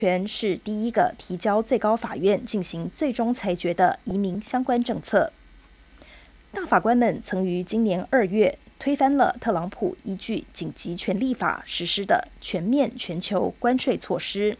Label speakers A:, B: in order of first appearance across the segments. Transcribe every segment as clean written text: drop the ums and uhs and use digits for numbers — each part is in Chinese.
A: 权是第一个提交最高法院进行最终裁决的移民相关政策。大法官们曾于今年2月推翻了特朗普依据紧急权力法实施的全面全球关税措施。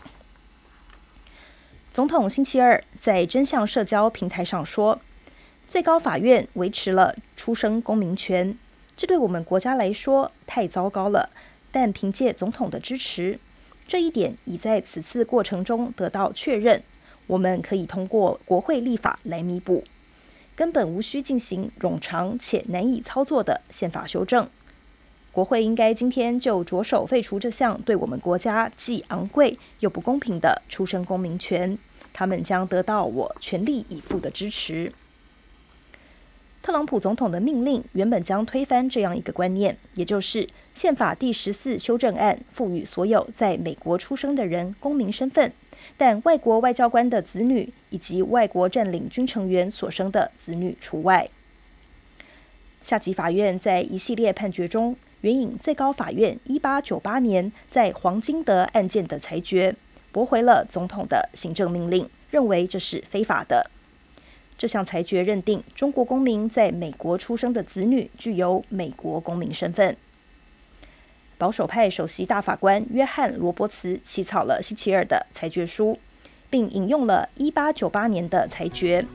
A: 总统星期二在真相社交平台上说，最高法院维持了出生公民权，这对我们国家来说太糟糕了，但凭借总统的支持，这一点已在此次过程中得到确认，我们可以通过国会立法来弥补，根本无需进行冗长且难以操作的宪法修正。国会应该今天就着手废除这项对我们国家既昂贵又不公平的出生公民权，他们将得到我全力以赴的支持。特朗普总统的命令原本将推翻这样一个观念，也就是宪法第14修正案赋予所有在美国出生的人公民身份，但外国外交官的子女以及外国占领军成员所生的子女除外。下级法院在一系列判决中援引最高法院1898年在黄金德案件的裁决，驳回了总统的行政命令，认为这是非法的。这项裁决认定中国公民在美国出生的子女具有美国公民身份。保守派首席大法官约翰·罗伯茨起草了星期二的裁决书，并引用了1898年的裁决。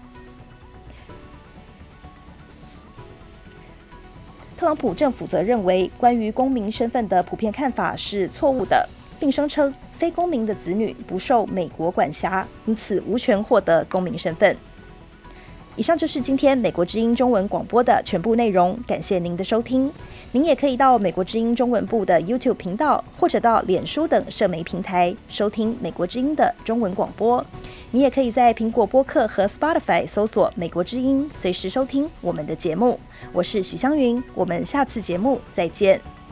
A: 特朗普政府则认为，关于公民身份的普遍看法是错误的，并声称非公民的子女不受美国管辖，因此无权获得公民身份。以上就是今天美国之音中文广播的全部内容，感谢您的收听。您也可以到美国之音中文部的 YouTube 频道，或者到脸书等社媒平台收听美国之音的中文广播。你也可以在苹果播客和 Spotify 搜索美国之音，随时收听我们的节目。我是许湘云，我们下次节目再见。